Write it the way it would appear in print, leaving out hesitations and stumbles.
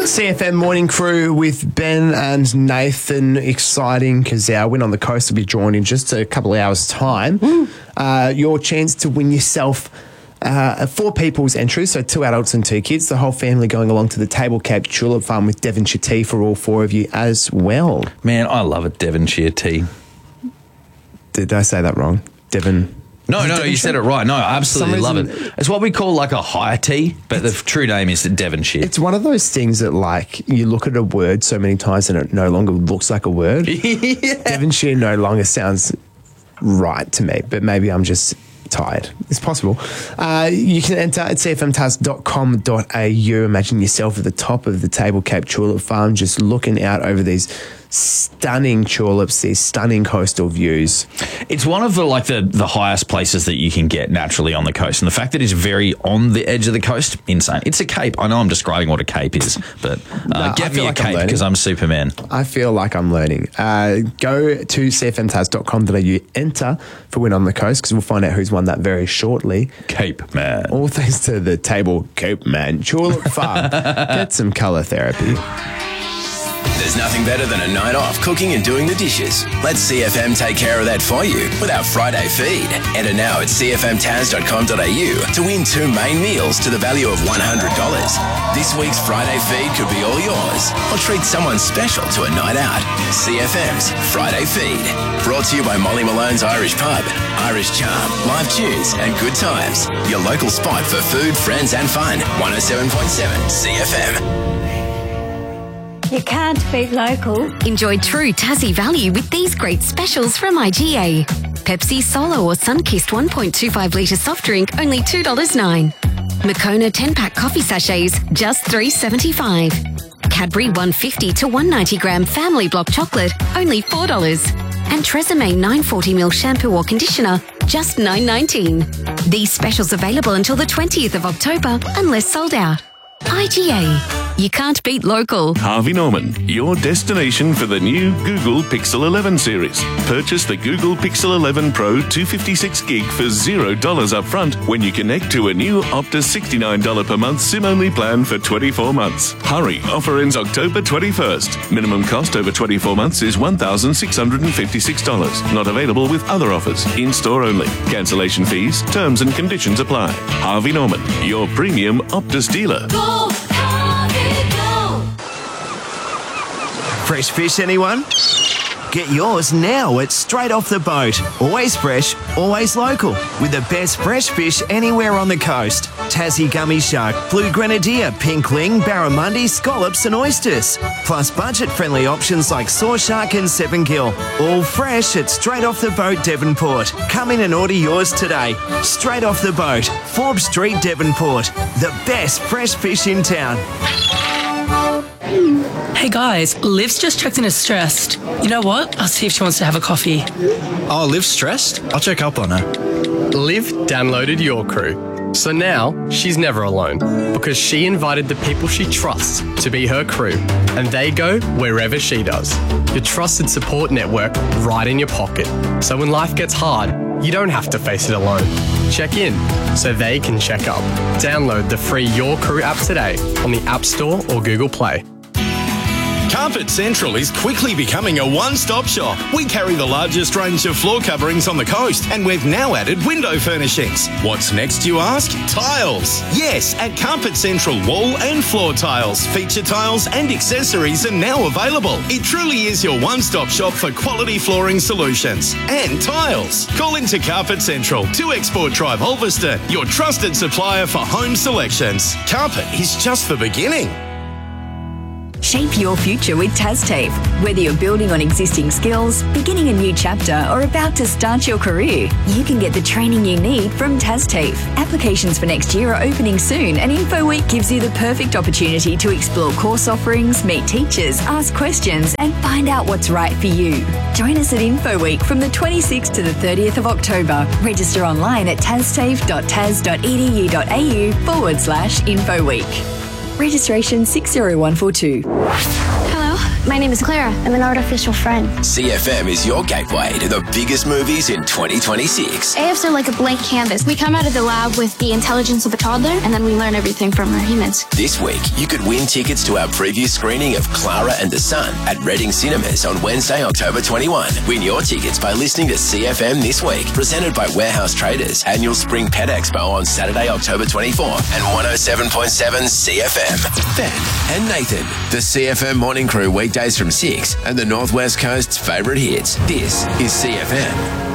CFM Morning Crew with Ben and Nathan. Exciting because our Win on the Coast will be drawn in just a couple of hours' time. Your chance to win yourself 4 people's entries, so 2 adults and 2 kids. The whole family going along to the Table Cape Tulip Farm with Devonshire tea for all 4 of you as well. Man, I love a Devonshire tea. Did I say that wrong? No, you said it right. No, I absolutely love it. It's what we call like a high tea, but the true name is Devonshire. It's one of those things that, like, you look at a word so many times and it no longer looks like a word. Yeah. Devonshire no longer sounds right to me, but maybe I'm just tired. It's possible. You can enter at cfmtas.com.au. Imagine yourself at the top of the Table Cape Tulip Farm, just looking out over these stunning tulips, these stunning coastal views. It's one of the highest places that you can get naturally on the coast, and the fact that it's very on the edge of the coast, insane. It's a cape. I know I'm describing what a cape is, but get me a cape because I'm Superman. I feel like I'm learning. Go to cfmtas.com.au, enter for Win on the Coast, because we'll find out who's won that very shortly. Cape Man. All thanks to the Table Cape Man Tulip Farm. Get some colour therapy. There's nothing better than a night off cooking and doing the dishes. Let CFM take care of that for you with our Friday feed. Enter now at cfmtas.com.au to win 2 main meals to the value of $100. This week's Friday feed could be all yours, or treat someone special to a night out. CFM's Friday feed. Brought to you by Molly Malone's Irish Pub, Irish Charm, live tunes and good times. Your local spot for food, friends and fun. 107.7 CFM. You can't beat local. Enjoy true Tassie value with these great specials from IGA. Pepsi Solo or Sunkist 1.25 litre soft drink, only $2.09. Moccona 10-pack coffee sachets, just $3.75. Cadbury 150 to 190 gram family block chocolate, only $4. And Tresemme 940ml shampoo or conditioner, just $9.19. These specials available until the 20th of October, unless sold out. IGA. You can't beat local. Harvey Norman, your destination for the new Google Pixel 11 series. Purchase the Google Pixel 11 Pro 256 gig for $0 up front when you connect to a new Optus $69 per month SIM-only plan for 24 months. Hurry, offer ends October 21st. Minimum cost over 24 months is $1,656. Not available with other offers. In-store only. Cancellation fees, terms and conditions apply. Harvey Norman, your premium Optus dealer. Go, Harvey, go! Fresh fish, anyone? Get yours now at Straight Off the Boat. Always fresh, always local. With the best fresh fish anywhere on the coast. Tassie gummy shark, blue grenadier, pink ling, barramundi, scallops and oysters. Plus budget-friendly options like saw shark and 7-gill. All fresh at Straight Off the Boat, Devonport. Come in and order yours today. Straight Off the Boat, Forbes Street, Devonport. The best fresh fish in town. Hey guys, Liv's just checked in as stressed. You know what? I'll see if she wants to have a coffee. Oh, Liv's stressed? I'll check up on her. Liv downloaded Your Crew. So now she's never alone because she invited the people she trusts to be her crew, and they go wherever she does. Your trusted support network right in your pocket. So when life gets hard, you don't have to face it alone. Check in so they can check up. Download the free Your Crew app today on the App Store or Google Play. Carpet Central is quickly becoming a one-stop shop. We carry the largest range of floor coverings on the coast, and we've now added window furnishings. What's next, you ask? Tiles. Yes, at Carpet Central, wall and floor tiles, feature tiles and accessories are now available. It truly is your one-stop shop for quality flooring solutions and tiles. Call into Carpet Central, 2 Export Drive, Ulverston, your trusted supplier for home selections. Carpet is just the beginning. Shape your future with TasTAFE. Whether you're building on existing skills, beginning a new chapter, or about to start your career, you can get the training you need from TasTAFE. Applications for next year are opening soon, and InfoWeek gives you the perfect opportunity to explore course offerings, meet teachers, ask questions, and find out what's right for you. Join us at InfoWeek from the 26th to the 30th of October. Register online at tastafe.tas.edu.au/InfoWeek. Registration 60142. Hello? My name is Clara. I'm an artificial friend. CFM is your gateway to the biggest movies in 2026. AFs are like a blank canvas. We come out of the lab with the intelligence of a toddler, and then we learn everything from our humans. This week, you could win tickets to our preview screening of Clara and the Sun at Reading Cinemas on Wednesday, October 21. Win your tickets by listening to CFM This Week, presented by Warehouse Traders. Annual Spring Pet Expo on Saturday, October 24, and 107.7 CFM. Ben and Nathan, the CFM Morning Crew, weekdays from 6, and the Northwest Coast's favourite hits. This is CFM.